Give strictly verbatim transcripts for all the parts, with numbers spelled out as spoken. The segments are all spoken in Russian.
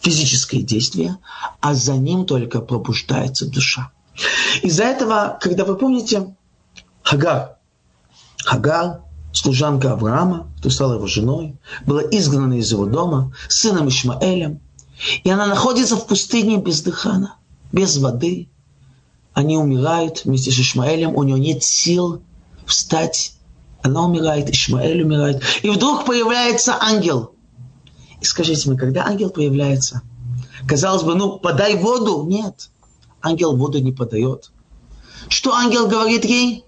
физическое действие, а за ним только пробуждается душа. Из-за этого, когда вы помните, Хагар, Хагар, служанка Авраама, кто стала его женой, была изгнана из его дома, сыном Ишмаэлем, и она находится в пустыне без дыхана, без воды. Они умирают вместе с Ишмаэлем, у нее нет сил встать. Она умирает, Ишмаэль умирает. И вдруг появляется ангел. И скажите мне, когда ангел появляется, казалось бы, ну, подай воду. Нет, ангел воду не подает. Что ангел говорит ей?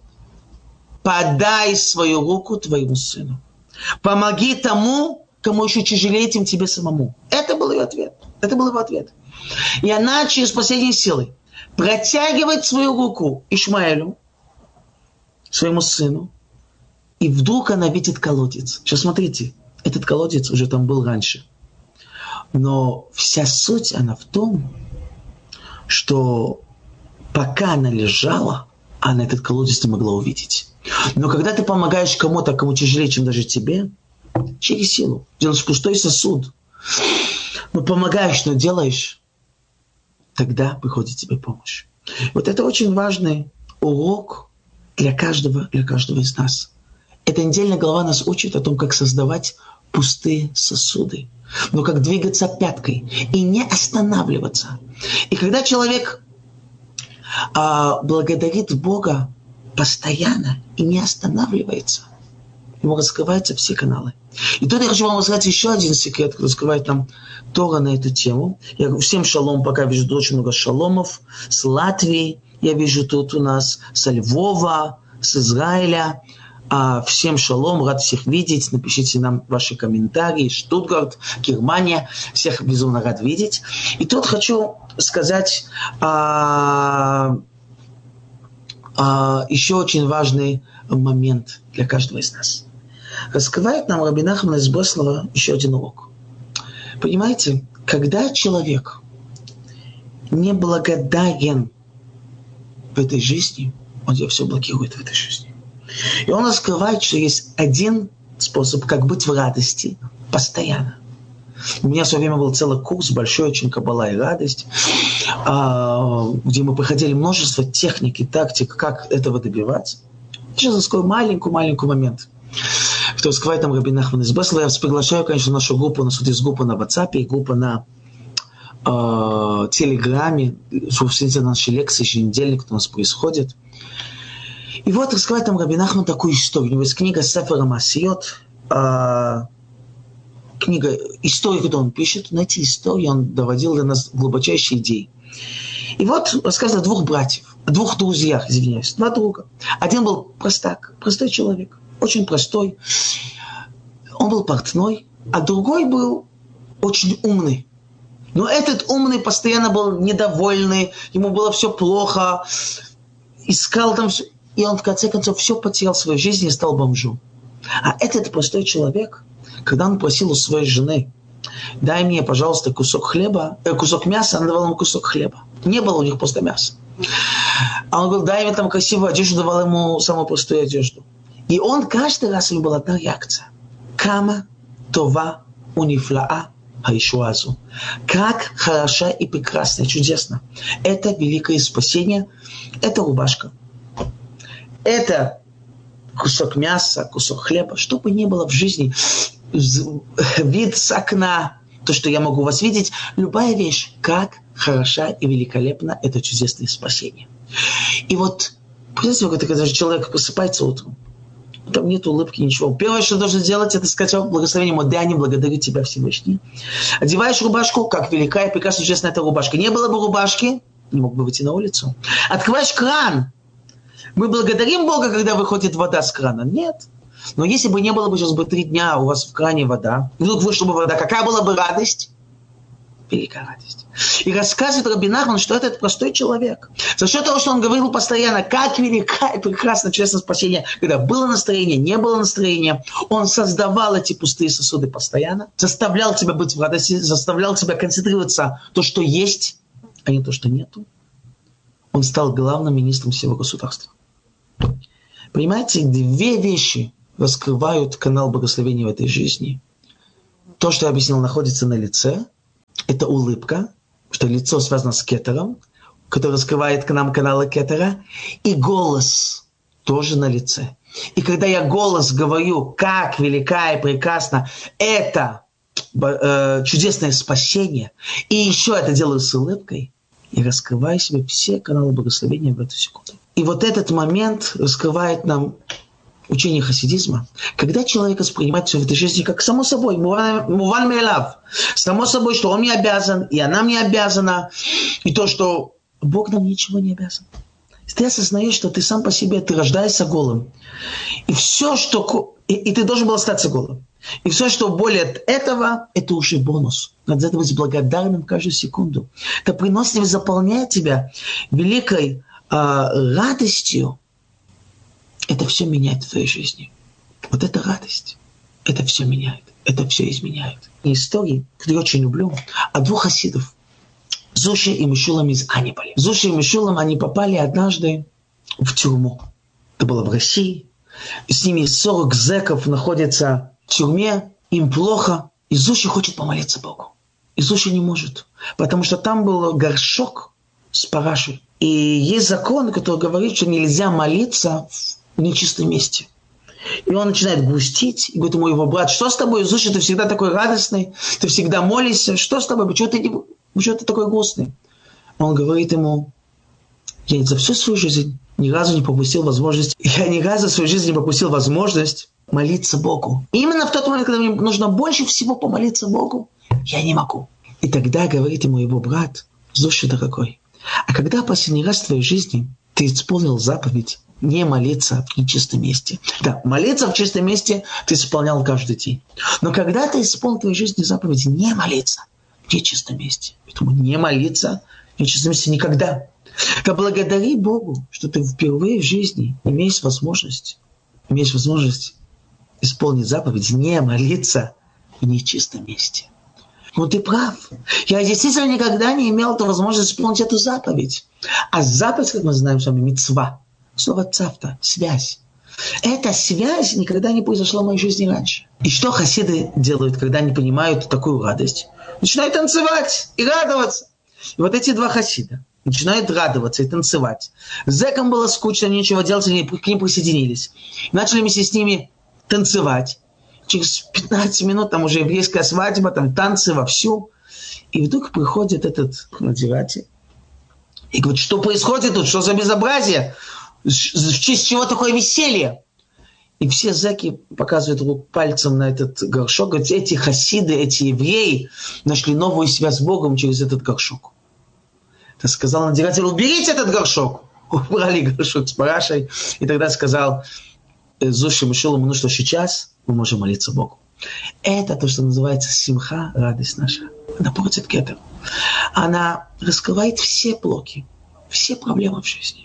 Подай свою руку твоему сыну. Помоги тому, кому еще тяжелее, чем тебе самому. Это был ее ответ. Это был его ответ. И она через последние силы протягивает свою руку Ишмаэлю, своему сыну, и вдруг она видит колодец. Сейчас смотрите, этот колодец уже там был раньше. Но вся суть, она в том, что пока она лежала, она этот колодец не могла увидеть. Но когда ты помогаешь кому-то, кому тяжелее, чем даже тебе, через силу, делаешь пустой сосуд, но помогаешь, но делаешь, тогда приходит тебе помощь. Вот это очень важный урок для каждого, для каждого из нас. Эта недельная глава нас учит о том, как создавать пустые сосуды, но как двигаться пяткой и не останавливаться. И когда человек а, благодарит Бога постоянно и не останавливается, ему раскрываются все каналы. И тут я хочу вам рассказать еще один секрет, который раскрывает нам Тора на эту тему. Я говорю, всем шалом, пока вижу очень много шаломов. С Латвии я вижу тут у нас, со Львова, с Израиля. А всем шалом, рад всех видеть. Напишите нам ваши комментарии. Штутгарт, Германия. Всех безумно рад видеть. И тут хочу сказать а, а, еще очень важный момент для каждого из нас. Раскрывает нам Раби Нахман из Бреслова еще один урок. Понимаете, когда человек не благодарен в этой жизни, он тебя все блокирует в этой жизни. И он раскрывает, что есть один способ, как быть в радости постоянно. У меня в свое время был целый курс, большой очень, «Каббала и радость», где мы проходили множество техник и тактик, как этого добиваться. Сейчас раскрою маленький-маленький момент, кто раскрывает там Раби Нахман из Бреслова. Я вас приглашаю, конечно, в нашу группу. У нас вот есть группа на WhatsApp и группа на э, Телеграме. Чтобы следить на наши лекции еженедельно, что у нас происходит. И вот раскрывает там Раби Нахман такую историю. У него есть книга Сефер Маасиот, э, книга истории, которую он пишет. На эти истории он доводил для нас глубочайшие идеи. И вот рассказывает о двух братьев, о двух друзьях, извиняюсь, два друга. Один был простак, простой человек, очень простой. Он был портной, а другой был очень умный. Но этот умный постоянно был недовольный, ему было все плохо, искал там все. И он в конце концов все потерял в своей жизни и стал бомжом. А этот простой человек, когда он просил у своей жены, дай мне, пожалуйста, кусок хлеба, э, кусок мяса, она давала ему кусок хлеба. Не было у них просто мяса. А он говорил, дай мне там красивую одежду, давал ему самую простую одежду. И он каждый раз, у него была одна реакция. Кама това унифлаа хаишуазу. Как хороша и прекрасна, чудесно. Это великое спасение. Это рубашка. Это кусок мяса, кусок хлеба. Что бы ни было в жизни, вид с окна, то, что я могу вас видеть, любая вещь, как хороша и великолепна, это чудесное спасение. И вот, представьте, когда человек просыпается утром, там нет улыбки, ничего. Первое, что должен сделать, это сказать благословение Модеани, благодарю тебя, Всевышний. Одеваешь рубашку, как велика и прекрасна, чудесная эта рубашка. Не было бы рубашки, не мог бы выйти на улицу. Открываешь кран. Мы благодарим Бога, когда выходит вода с крана. Нет. Но если бы не было бы сейчас бы три дня у вас в кране вода, вдруг вышла бы вода, какая была бы радость? Великая радость. И рассказывает Раби Нахман, что этот простой человек. За счет того, что он говорил постоянно, как велика и прекрасна чудесное спасение, когда было настроение, не было настроения, он создавал эти пустые сосуды постоянно, заставлял тебя быть в радости, заставлял тебя концентрироваться на то, что есть, а не то, что нету. Он стал главным министром всего государства. Понимаете, две вещи раскрывают канал благословения в этой жизни. То, что я объяснил, находится на лице, это улыбка, что лицо связано с кетером, который раскрывает к нам каналы кетера, и голос тоже на лице. И когда я голос говорю, как велика и прекрасна это э, чудесное спасение, и еще это делаю с улыбкой, и раскрываю себе все каналы благословения в эту секунду. И вот этот момент раскрывает нам учение хасидизма, когда человек воспринимает все в этой жизни как само собой, муван мейлав, само собой, что он мне обязан, и она мне обязана, и то, что Бог нам ничего не обязан. Ты осознаешь, что ты сам по себе, ты рождаешься голым. И все, что... И, и ты должен был остаться голым. И все, что более этого, это уже бонус. Надо быть благодарным каждую секунду. Это приносит и заполняет тебя великой э, радостью. Это все меняет в твоей жизни. Вот эта радость, это все меняет. Это все изменяет. И истории, которые я очень люблю, от двух хасидов. Зуши и Мешулам из Анибали. Зуши и Мешулам, они попали однажды в тюрьму. Это было в России. С ними сорок зэков находятся в тюрьме. Им плохо. И Зуши хочет помолиться Богу. И Зуши не может. Потому что там был горшок с парашей. И есть закон, который говорит, что нельзя молиться в нечистом месте. И он начинает грустить. И говорит ему его брат: что с тобой, Зуши, ты всегда такой радостный. Ты всегда молишься. Что с тобой? Почему ты не... Почему ты такой грустный? Он говорит ему: я за всю свою жизнь ни разу не пропустил возможность, я ни разу в своей жизни не пропустил возможность молиться Богу. И именно в тот момент, когда мне нужно больше всего помолиться Богу, я не могу. И тогда говорит ему его брат: Зуши, дорогой, а когда последний раз в твоей жизни ты исполнил заповедь не молиться в нечистом месте? Да, молиться в чистом месте ты исполнял каждый день. Но когда ты исполнил в твоей жизни заповедь не молиться в нечистом месте, поэтому не молиться в нечистом месте никогда. Да благодари Богу, что ты впервые в жизни имеешь возможность, имеешь возможность исполнить заповедь не молиться в нечистом месте. Ну ты прав. Я действительно никогда не имел эту возможность исполнить эту заповедь. А заповедь, как мы знаем с вами, мицва. Слово цавта, связь. Эта связь никогда не произошла в моей жизни раньше. И что хасиды делают, когда они понимают такую радость? Начинают танцевать и радоваться. И вот эти два хасида начинают радоваться и танцевать. Зэкам было скучно, нечего делать, они к ним присоединились. Начали вместе с ними танцевать. Через пятнадцать минут там уже еврейская свадьба, там танцы вовсю. И вдруг приходит этот надзиратель и говорит: что происходит тут, что за безобразие? В честь чего такое веселье? И все зэки показывают рук пальцем на этот горшок. Говорят: эти хасиды, эти евреи нашли новую связь с Богом через этот горшок. Так сказал надзиратель: уберите этот горшок. Убрали горшок с парашей. И тогда сказал Зуши Мешулам: ну что, сейчас мы можем молиться Богу. Это то, что называется симха, радость наша. Она портит кетер. Она раскрывает все блоки, все проблемы в жизни.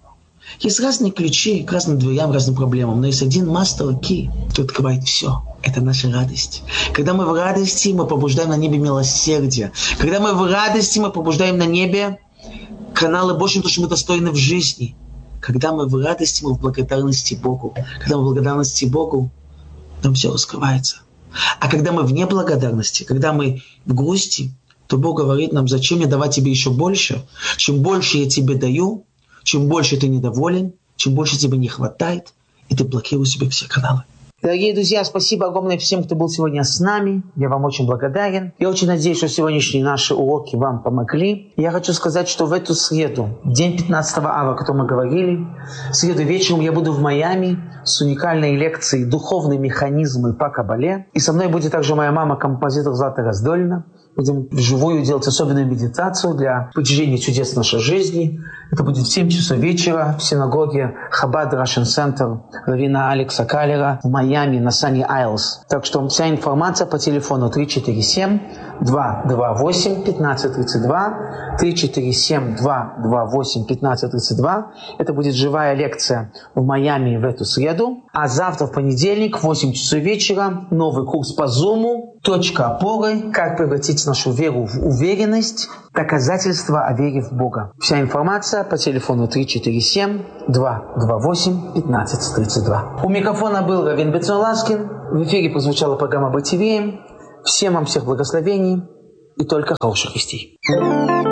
Есть разные ключи к разным дверям, разным проблемам, но есть один master key, который открывает все. Это наша радость. Когда мы в радости, мы пробуждаем на небе милосердие. Когда мы в радости, мы пробуждаем на небе каналы больше, потому что мы достойны в жизни. Когда мы в радости, мы в благодарности Богу. Когда мы в благодарности Богу, нам все раскрывается. А когда мы в неблагодарности, когда мы в грусти, то Бог говорит нам: зачем мне давать тебе еще больше? Чем больше я тебе даю, чем больше ты недоволен, чем больше тебе не хватает, и ты блокируешь себе все каналы. Дорогие друзья, спасибо огромное всем, кто был сегодня с нами. Я вам очень благодарен. Я очень надеюсь, что сегодняшние наши уроки вам помогли. Я хочу сказать, что в эту среду, день пятнадцатого ава, о котором мы говорили, в среду вечером я буду в Майами с уникальной лекцией «Духовные механизмы по Кабале». И со мной будет также моя мама, композитор Злата Раздольна. Будем вживую делать особенную медитацию для постижения чудес нашей жизни. Это будет в семь часов вечера в синагоге Chabad Russian Center раввина Алекса Каллера в Майами на Sunny Isles. Так что вся информация по телефону три четыре семь два два восемь пятнадцать тридцать два, три четыре семь два два восемь пятнадцать тридцать два. Это будет живая лекция в Майами в эту среду. А завтра, в понедельник, в восемь часов вечера, новый курс по Зуму «Точка опоры. Как превратить нашу веру в уверенность. Доказательства о вере в Бога». Вся информация по телефону три четыре семь два два восемь пятнадцать тридцать два. У микрофона был раввин Бенцион Ласкин. В эфире прозвучала программа «Бытие». Всем вам всех благословений. и только хороших вестей.